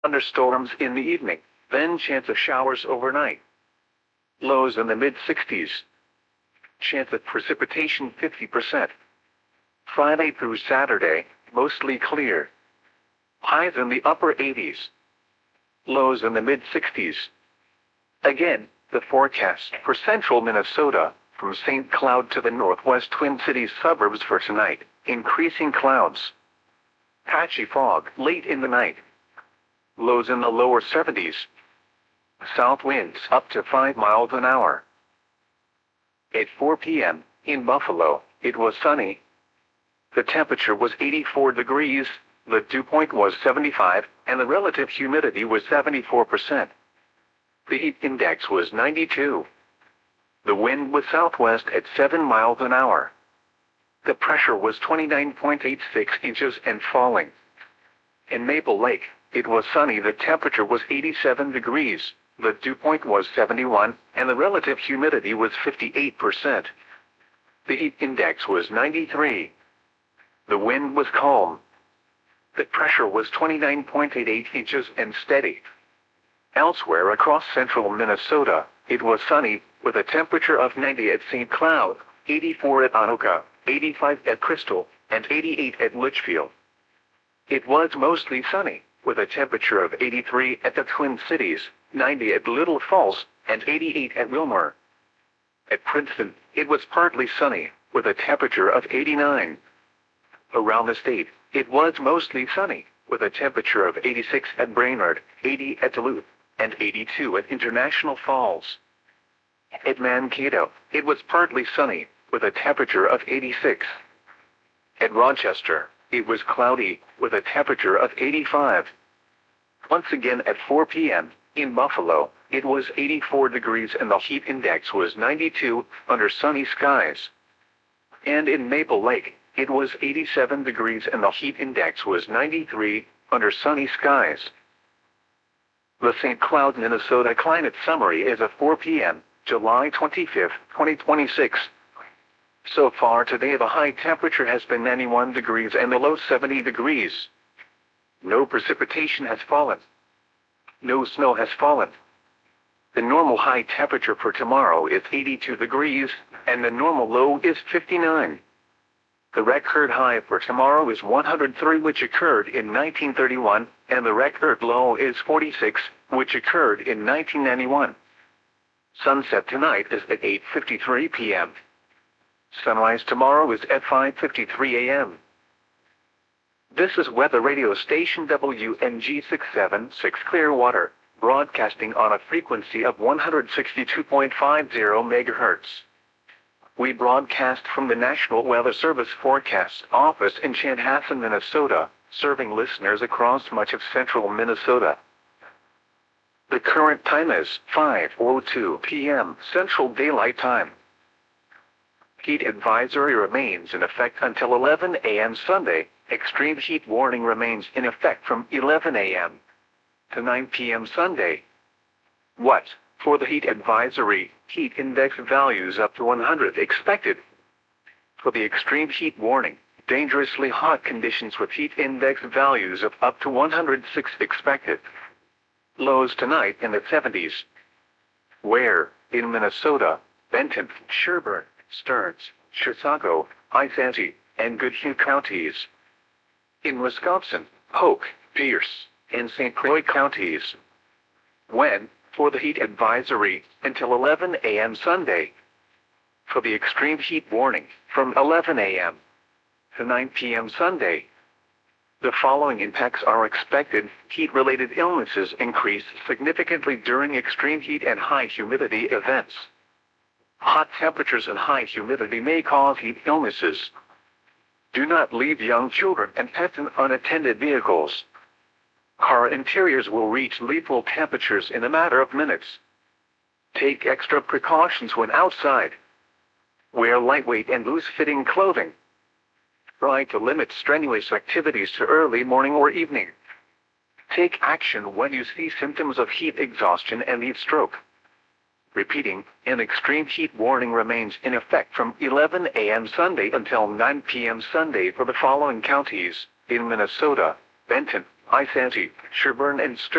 thunderstorms in the evening, then chance of showers overnight. Lows in the mid-60s. Chance of precipitation 50%. Friday through Saturday, mostly clear. Highs in the upper 80s. Lows in the mid-60s. Again, the forecast for central Minnesota, from St. Cloud to the northwest Twin Cities suburbs for tonight, increasing clouds. Patchy fog late in the night. Lows in the lower 70s. South winds up to 5 miles an hour. At 4 p.m., in Buffalo, it was sunny. The temperature was 84 degrees, the dew point was 75, and the relative humidity was 74%. The heat index was 92. The wind was southwest at 7 miles an hour. The pressure was 29.86 inches and falling. In Maple Lake, it was sunny. The temperature was 87 degrees, the dew point was 71, and the relative humidity was 58%. The heat index was 93. The wind was calm. The pressure was 29.88 inches and steady. Elsewhere across central Minnesota, it was sunny, with a temperature of 90 at St. Cloud, 84 at Anoka, 85 at Crystal, and 88 at Litchfield. It was mostly sunny, with a temperature of 83 at the Twin Cities, 90 at Little Falls, and 88 at Wilmer. At Princeton, it was partly sunny, with a temperature of 89. Around the state, it was mostly sunny, with a temperature of 86 at Brainerd, 80 at Duluth, and 82 at International Falls. At Mankato, it was partly sunny, with a temperature of 86. At Rochester, it was cloudy, with a temperature of 85. Once again at 4 p.m., in Buffalo, it was 84 degrees and the heat index was 92, under sunny skies. And in Maple Lake, it was 87 degrees and the heat index was 93, under sunny skies. The St. Cloud, Minnesota Climate Summary is at 4 p.m., July 25, 2026. So far today the high temperature has been 91 degrees and the low 70 degrees. No precipitation has fallen. No snow has fallen. The normal high temperature for tomorrow is 82 degrees, and the normal low is 59. The record high for tomorrow is 103, which occurred in 1931, and the record low is 46, which occurred in 1991. Sunset tonight is at 8:53 p.m. Sunrise tomorrow is at 5:53 a.m. This is weather radio station WNG 676 Clearwater, broadcasting on a frequency of 162.50 MHz. We broadcast from the National Weather Service Forecast Office in Chanhassen, Minnesota, serving listeners across much of central Minnesota. The current time is 5:02 p.m. Central Daylight Time. Heat advisory remains in effect until 11 a.m. Sunday. Extreme heat warning remains in effect from 11 a.m. to 9 p.m. Sunday. What? For the heat advisory, heat index values up to 100 expected. For the extreme heat warning, dangerously hot conditions with heat index values of up to 106 expected. Lows tonight in the 70s. Where? In Minnesota, Benton, Sherburne, Stearns, Chisago, Isanti, and Goodhue counties. In Wisconsin, Polk, Pierce, and St. Croix counties. When? For the heat advisory, until 11 a.m. Sunday. For the extreme heat warning, from 11 a.m. to 9 p.m. Sunday. The following impacts are expected. Heat-related illnesses increase significantly during extreme heat and high humidity events. Hot temperatures and high humidity may cause heat illnesses. Do not leave young children and pets in unattended vehicles. Car interiors will reach lethal temperatures in a matter of minutes. Take extra precautions when outside. Wear lightweight and loose-fitting clothing. Try to limit strenuous activities to early morning or evening. Take action when you see symptoms of heat exhaustion and heat stroke. Repeating, an extreme heat warning remains in effect from 11 a.m. Sunday until 9 p.m. Sunday for the following counties: in Minnesota, Benton, Isanti, Sherburne, and Stearns.